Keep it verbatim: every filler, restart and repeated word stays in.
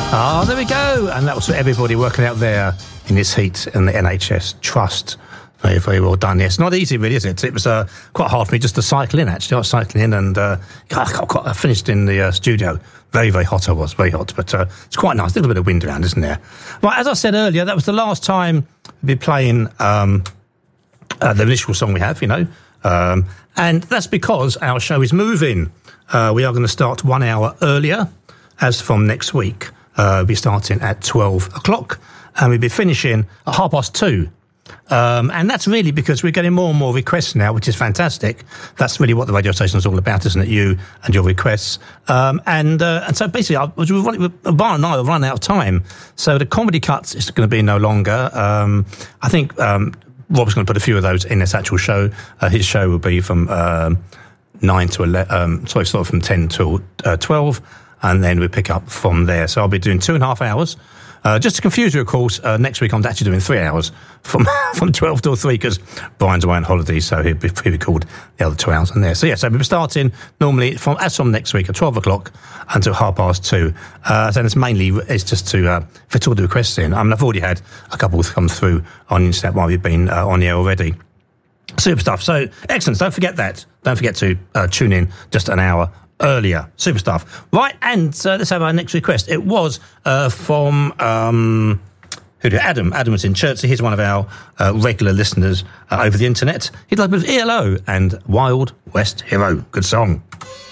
Ah, there we go. And that was for everybody working out there in this heat in the N H S Trust. Very, very well done. Yes, not easy, really, is it? It was uh, quite hard for me just to cycle in, actually. I was cycling in and uh, I finished in the uh, studio. Very, very hot I was, very hot. But uh, it's quite nice. A little bit of wind around, isn't there? Right, as I said earlier, that was the last time we'd be playing um, uh, the initial song we have, you know. Um, and that's because our show is moving. Uh, we are going to start one hour earlier, as from next week. Uh, we'll be starting at twelve o'clock and we'll be finishing at half past two. Um, and that's really because we're getting more and more requests now, which is fantastic. That's really what the radio station is all about, isn't it? You and your requests. Um, and uh, and so basically, I, Bar and I have run out of time. So the comedy cuts is going to be no longer. Um, I think um, Rob's going to put a few of those in this actual show. Uh, his show will be from um, nine to eleven, um, sorry, sort of from ten to uh, twelve. And then we pick up from there. So I'll be doing two and a half hours. Uh, just to confuse you, of course, uh, next week I'm actually doing three hours from from twelve till three because Brian's away on holiday, so he'll be, he'll be called the other two hours in there. So, yeah, so we'll be starting normally from as from next week at twelve o'clock until half past two. Uh, so it's mainly, it's just to uh, fit all the requests in. I mean, I've already had a couple come through on Internet while we've been uh, on the air already. Super stuff. So, excellent. Don't forget that. Don't forget to uh, tune in just an hour earlier. Super stuff. Right, and uh, let's have our next request. It was uh, from um, who did Adam. Adam was in Chertsey. He's one of our uh, regular listeners uh, over the internet. He'd like a bit of E L O and Wild West Hero. Good song.